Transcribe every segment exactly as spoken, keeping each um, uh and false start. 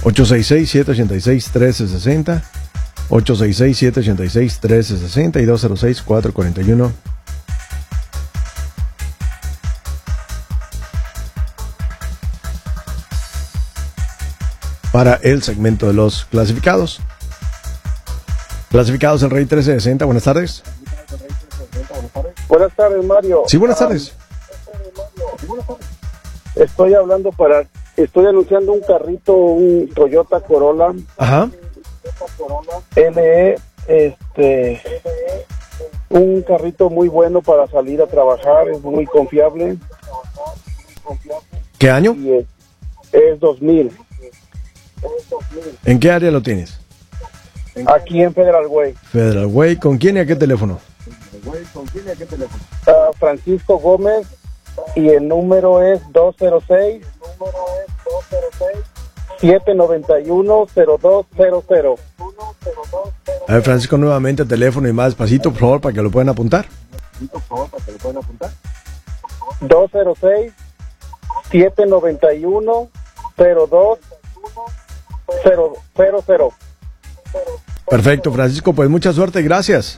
ocho seis seis, siete ocho seis, uno tres seis cero. ocho seis seis, siete ocho seis, uno tres seis cero y dos cero seis, cuatro cuatro uno. Para el segmento de los clasificados. Clasificados el Rey trece sesenta, buenas tardes. Buenas tardes, Mario. Sí, buenas tardes. Estoy hablando para, estoy anunciando un carrito, un Toyota Corolla. Ajá. L E, este, un carrito muy bueno para salir a trabajar, es muy confiable. ¿Qué año? Y es, es dos mil. ¿En qué área lo tienes? Aquí en Federal Way. Federal Way, ¿con quién y a qué teléfono? Uh, Francisco Gómez y el número es dos cero seis, siete nueve uno, cero dos cero cero. A ver, Francisco, nuevamente teléfono y más despacito, por favor, para que lo puedan apuntar. dos cero seis, siete nueve uno, cero dos cero cero. Perfecto, Francisco, pues mucha suerte, gracias.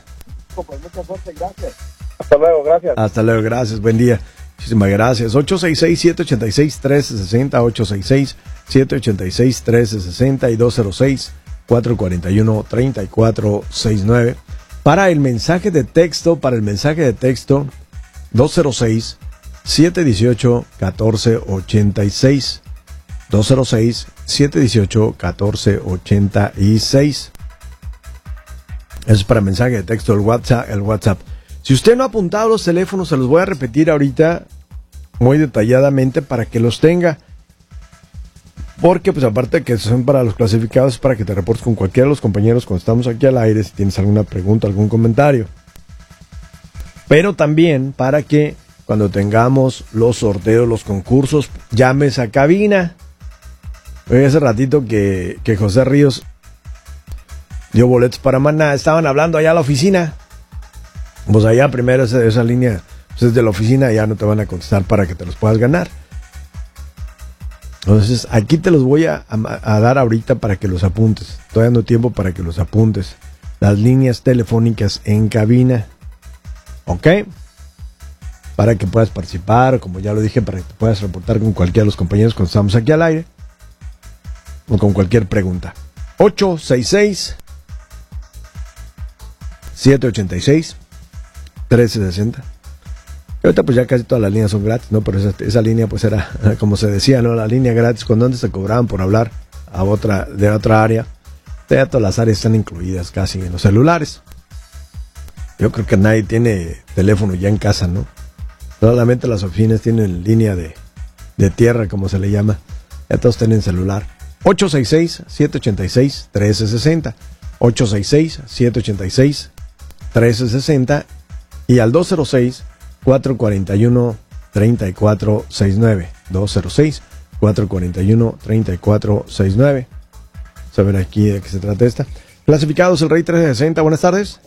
Hasta luego, gracias. Hasta luego, gracias, buen día. Muchísimas gracias. ocho seis seis, siete ocho seis, uno tres seis cero, ocho seis seis, siete ocho seis, uno tres seis cero y dos cero seis, cuatro cuatro uno, tres cuatro seis nueve. Para el mensaje de texto, para el mensaje de texto, dos cero seis, siete uno ocho, uno cuatro ocho seis. dos cero seis, siete uno ocho, uno cuatro ocho seis. Eso es para mensaje de texto, el WhatsApp, el WhatsApp. Si usted no ha apuntado los teléfonos, se los voy a repetir ahorita muy detalladamente para que los tenga. Porque, pues aparte de que son para los clasificados, es para que te reportes con cualquiera de los compañeros cuando estamos aquí al aire, si tienes alguna pregunta, algún comentario. Pero también para que cuando tengamos los sorteos, los concursos, llames a cabina. Hoy hace ratito que, que José Ríos dio boletos para Maná. Estaban hablando allá a la oficina. Pues allá primero esa, esa línea, pues es de la oficina, ya no te van a contestar para que te los puedas ganar. Entonces aquí te los voy a, a, a dar ahorita para que los apuntes. Estoy dando tiempo para que los apuntes. Las líneas telefónicas en cabina. ¿Ok? Para que puedas participar, como ya lo dije, para que te puedas reportar con cualquiera de los compañeros cuando estamos aquí al aire. O con cualquier pregunta. ocho seis seis, siete ocho seis, uno tres seis cero. Y ahorita pues ya casi todas las líneas son gratis, ¿no? Pero esa, esa línea pues era, como se decía, ¿no? La línea gratis, cuando antes se cobraban por hablar a otra, de otra área. Ya todas las áreas están incluidas casi en los celulares. Yo creo que nadie tiene teléfono ya en casa, ¿no? Solamente las oficinas tienen línea de, de tierra, como se le llama. Ya todos tienen celular. ocho seis seis, siete ocho seis, uno tres seis cero. ocho seis seis, siete ocho seis, uno tres seis cero. Y al dos cero seis, cuatro cuatro uno, tres cuatro seis nueve. dos cero seis, cuatro cuatro uno, tres cuatro seis nueve. Saber aquí de qué se trata esta. Clasificados el Rey trece sesenta, buenas tardes.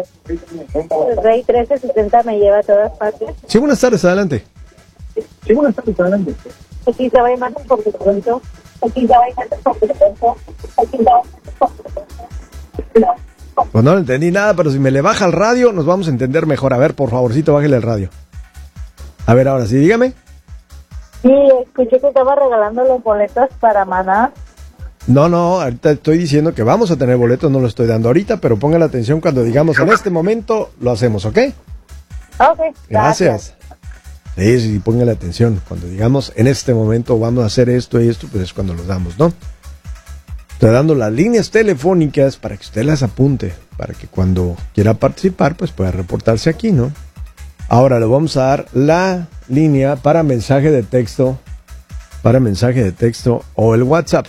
El Rey trece sesenta me lleva a todas partes. Sí, buenas tardes, adelante. Sí, buenas tardes, adelante. Aquí se va a ir más por supuesto. Aquí se va a ir más por supuesto. Aquí se va a ir más por supuesto. Pues no entendí nada, pero si me le baja el radio, nos vamos a entender mejor. A ver, por favorcito, bájale el radio. A ver, ahora sí, dígame. Sí, escuché que estaba regalando los boletos para Maná. No, no, ahorita estoy diciendo que vamos a tener boletos, no lo estoy dando ahorita, pero ponga la atención cuando digamos en este momento, lo hacemos, ¿ok? Ok, gracias. gracias. Sí, sí, ponga la atención. Cuando digamos en este momento vamos a hacer esto y esto, pues es cuando los damos, ¿no? Estoy dando las líneas telefónicas para que usted las apunte, para que cuando quiera participar, pues pueda reportarse aquí, ¿no? Ahora le vamos a dar la línea para mensaje de texto, para mensaje de texto o el WhatsApp.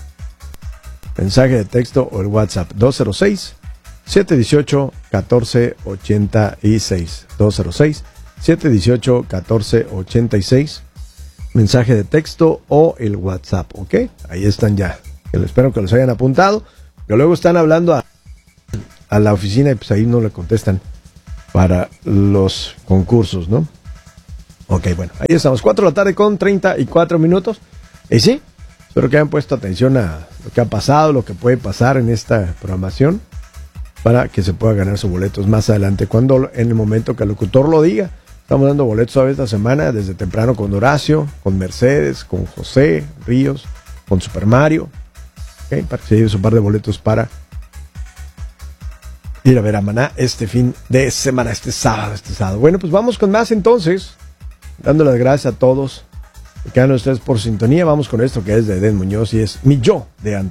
Mensaje de texto o el WhatsApp. dos cero seis, siete uno ocho, uno cuatro ocho seis. dos cero seis, siete uno ocho, uno cuatro ocho seis. Mensaje de texto o el WhatsApp, ¿ok? Ahí están ya. Que espero que los hayan apuntado. Que luego están hablando a, a la oficina y pues ahí no le contestan para los concursos, ¿no? Ok, bueno, ahí estamos. cuatro de la tarde con treinta y cuatro minutos. Y sí, espero que hayan puesto atención a lo que ha pasado, lo que puede pasar en esta programación, para que se pueda ganar sus boletos más adelante, cuando en el momento que el locutor lo diga. Estamos dando boletos a esta semana, desde temprano con Horacio, con Mercedes, con José Ríos, con Super Mario, ¿okay? Para que se lleve un par de boletos para ir a ver a Maná este fin de semana, este sábado, este sábado. Bueno, pues vamos con más entonces, dando las gracias a todos que quedan ustedes por sintonía. Vamos con esto que es de Edén Muñoz y es Mi Yo de antes.